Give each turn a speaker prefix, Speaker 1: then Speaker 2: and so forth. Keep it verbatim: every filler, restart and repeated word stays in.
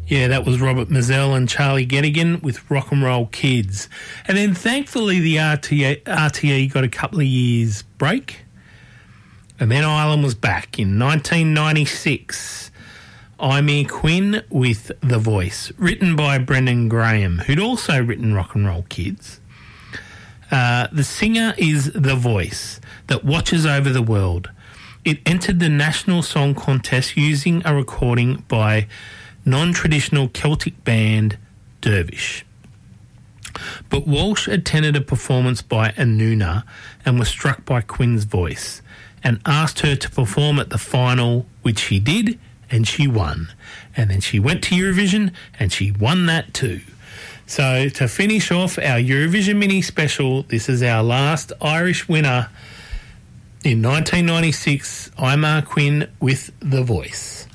Speaker 1: Yeah, that was Robert Mazzell and Charlie Gettigan with Rock and Roll Kids. And then thankfully the R T E, R T E got a couple of years break. And then Ireland was back in nineteen ninety-six. Imir Quinn with The Voice, written by Brendan Graham, who'd also written Rock and Roll Kids. Uh, the singer is The Voice that watches over the world. It entered the National Song Contest using a recording by non-traditional Celtic band Dervish. But Walsh attended a performance by Anuna and was struck by Quinn's voice and asked her to perform at the final, which she did, and she won. And then she went to Eurovision and she won that too. So to finish off our Eurovision mini special, this is our last Irish winner in nineteen ninety-six, Imir Quinn with The Voice.